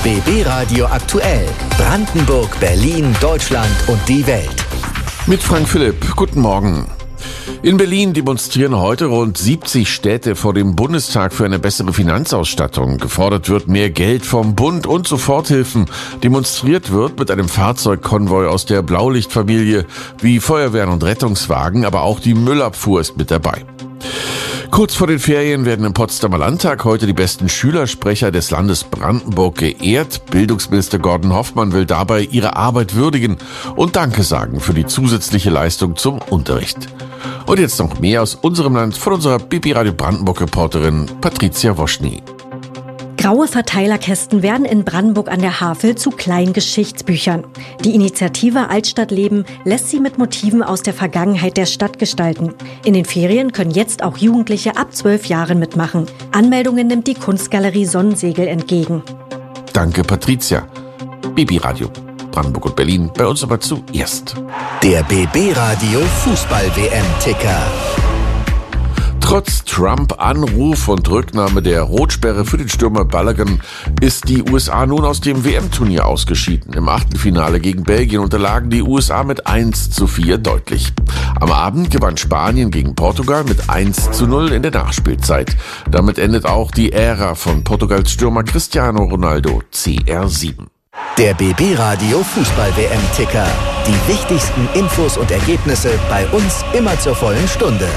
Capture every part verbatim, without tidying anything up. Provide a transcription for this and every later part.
B B Radio aktuell. Brandenburg, Berlin, Deutschland und die Welt. Mit Frank Philipp. Guten Morgen. In Berlin demonstrieren heute rund siebzig Städte vor dem Bundestag für eine bessere Finanzausstattung. Gefordert wird mehr Geld vom Bund und Soforthilfen. Demonstriert wird mit einem Fahrzeugkonvoi aus der Blaulichtfamilie, wie Feuerwehren und Rettungswagen, aber auch die Müllabfuhr ist mit dabei. Kurz vor den Ferien werden im Potsdamer Landtag heute die besten Schülersprecher des Landes Brandenburg geehrt. Bildungsminister Gordon Hoffmann will dabei ihre Arbeit würdigen und Danke sagen für die zusätzliche Leistung zum Unterricht. Und jetzt noch mehr aus unserem Land von unserer B B Radio Brandenburg-Reporterin Patricia Woschny. Graue Verteilerkästen werden in Brandenburg an der Havel zu kleinen Geschichtsbüchern. Die Initiative Altstadtleben lässt sie mit Motiven aus der Vergangenheit der Stadt gestalten. In den Ferien können jetzt auch Jugendliche ab zwölf Jahren mitmachen. Anmeldungen nimmt die Kunstgalerie Sonnensegel entgegen. Danke, Patricia. B B Radio Brandenburg und Berlin, bei uns aber zuerst. Der B B Radio Fußball-W M-Ticker. Trotz Trump-Anruf und Rücknahme der Rotsperre für den Stürmer Balogun ist die U S A nun aus dem W M-Turnier ausgeschieden. Im Achtelfinale gegen Belgien unterlagen die U S A mit eins zu vier deutlich. Am Abend gewann Spanien gegen Portugal mit eins zu null in der Nachspielzeit. Damit endet auch die Ära von Portugals Stürmer Cristiano Ronaldo, C R sieben. Der B B Radio Fußball-W M-Ticker. Die wichtigsten Infos und Ergebnisse bei uns immer zur vollen Stunde.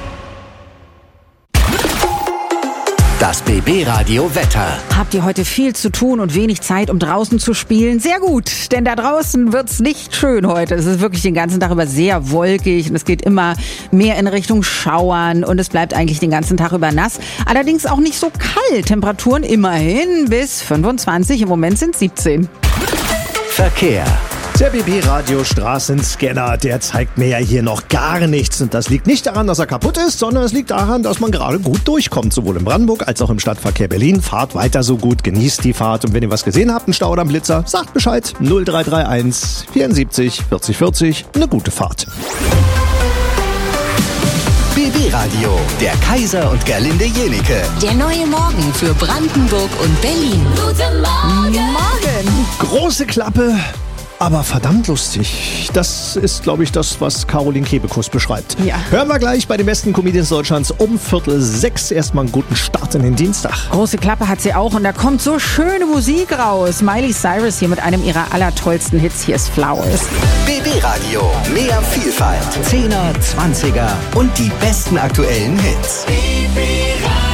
Das B B Radio Wetter. Habt ihr heute viel zu tun und wenig Zeit, um draußen zu spielen? Sehr gut, denn da draußen wird's nicht schön heute. Es ist wirklich den ganzen Tag über sehr wolkig und es geht immer mehr in Richtung Schauern und es bleibt eigentlich den ganzen Tag über nass. Allerdings auch nicht so kalt. Temperaturen immerhin bis fünfundzwanzig, im Moment sind siebzehn. Verkehr. Der B B Radio Straßenscanner, der zeigt mir ja hier noch gar nichts. Und das liegt nicht daran, dass er kaputt ist, sondern es liegt daran, dass man gerade gut durchkommt. Sowohl in Brandenburg als auch im Stadtverkehr Berlin. Fahrt weiter so gut, genießt die Fahrt. Und wenn ihr was gesehen habt, einen Stau oder einen Blitzer, sagt Bescheid. null drei drei eins vierundsiebzig vierzig vierzig. Eine gute Fahrt. B B Radio, der Kaiser und Gerlinde Jenike. Der neue Morgen für Brandenburg und Berlin. Guten Morgen! Morgen! Große Klappe, aber verdammt lustig. Das ist, glaube ich, das, was Caroline Kebekus beschreibt. Ja. Hören wir gleich bei den besten Comedians Deutschlands um Viertel sechs. Erstmal einen guten Start in den Dienstag. Große Klappe hat sie auch und da kommt so schöne Musik raus. Miley Cyrus hier mit einem ihrer allertollsten Hits. Hier ist Flowers. B B Radio, mehr Vielfalt. Zehner, Zwanziger und die besten aktuellen Hits. B B Radio.